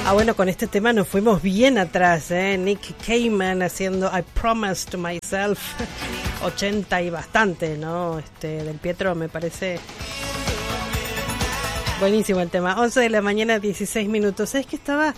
Bueno, con este tema nos fuimos bien atrás, Nick Cayman haciendo I Promise to Myself, 80 y bastante, ¿no? Del Pietro me parece buenísimo el tema. 11 de la mañana, 16 minutos. Es que estaba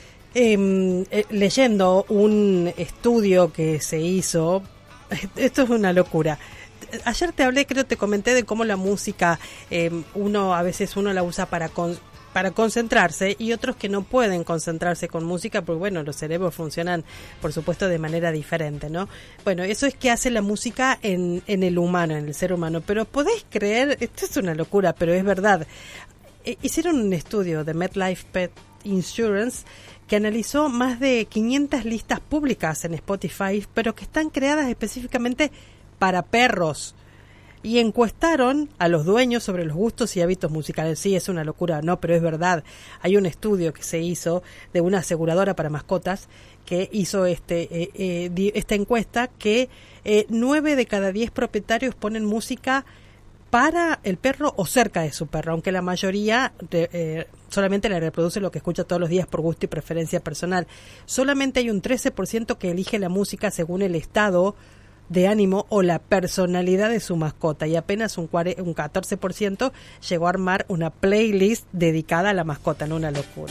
leyendo un estudio que se hizo. Esto es una locura. Ayer te hablé, creo, te comenté de cómo la música, a veces uno la usa para concentrarse y otros que no pueden concentrarse con música porque, bueno, los cerebros funcionan, por supuesto, de manera diferente, ¿no? Bueno, eso es que hace la música en el humano, en el ser humano. Pero podés creer, esto es una locura, pero es verdad. Hicieron un estudio de MetLife Pet Insurance que analizó más de 500 listas públicas en Spotify, pero que están creadas específicamente para perros. Y encuestaron a los dueños sobre los gustos y hábitos musicales. Sí, es una locura, no, pero es verdad. Hay un estudio que se hizo de una aseguradora para mascotas que hizo esta encuesta que 9 de cada 10 propietarios ponen música para el perro o cerca de su perro, aunque la mayoría solamente le reproduce lo que escucha todos los días por gusto y preferencia personal. Solamente hay un 13% que elige la música según el estado de ánimo o la personalidad de su mascota, y apenas un 14% llegó a armar una playlist dedicada a la mascota. No, una locura.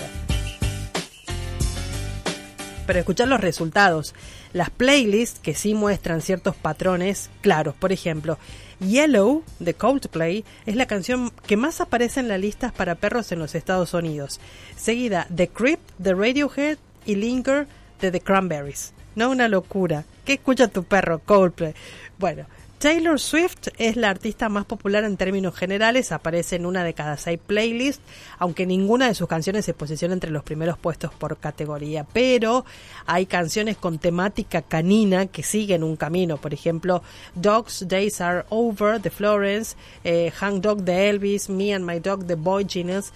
Pero escuchar los resultados. Las playlists que sí muestran ciertos patrones claros. Por ejemplo, Yellow de Coldplay es la canción que más aparece en las listas para perros en los Estados Unidos. Seguida The Creep de Radiohead y Linger de The Cranberries. No, una locura. ¿Qué escucha tu perro? Coldplay. Bueno, Taylor Swift es la artista más popular en términos generales, aparece en una de cada 6 playlists, aunque ninguna de sus canciones se posiciona entre los primeros puestos por categoría, pero hay canciones con temática canina que siguen un camino. Por ejemplo, Dog's Days Are Over de Florence, Hang Dog de Elvis, Me and My Dog de Boy Genius.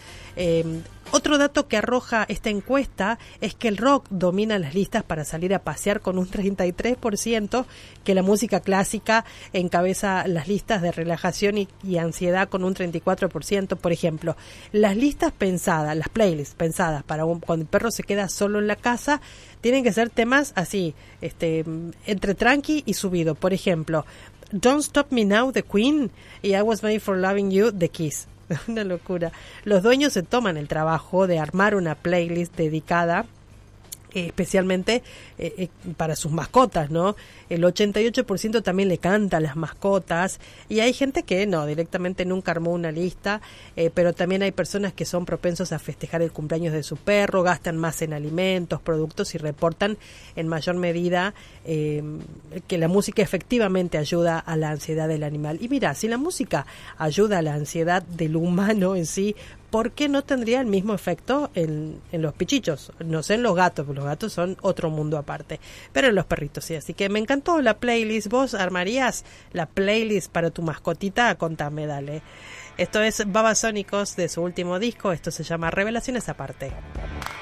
Otro dato que arroja esta encuesta es que el rock domina las listas para salir a pasear con un 33%, que la música clásica encabeza las listas de relajación y ansiedad con un 34%. Por ejemplo, las listas pensadas, las playlists pensadas para cuando el perro se queda solo en la casa, tienen que ser temas así, entre tranqui y subido. Por ejemplo, Don't Stop Me Now de Queen y I Was Made for Loving You de Kiss. Una locura. Los dueños se toman el trabajo de armar una playlist dedicada especialmente para sus mascotas, ¿no? El 88% también le canta a las mascotas, y hay gente que no, directamente nunca armó una lista, pero también hay personas que son propensos a festejar el cumpleaños de su perro, gastan más en alimentos, productos y reportan en mayor medida que la música efectivamente ayuda a la ansiedad del animal. Y mira, si la música ayuda a la ansiedad del humano en sí, ¿por qué no tendría el mismo efecto en los pichichos? No sé, en los gatos, porque los gatos son otro mundo aparte, pero en los perritos sí. Así que me encantó la playlist. ¿Vos armarías la playlist para tu mascotita? Contame, dale. Esto es Babasónicos de su último disco, esto se llama Revelaciones Aparte.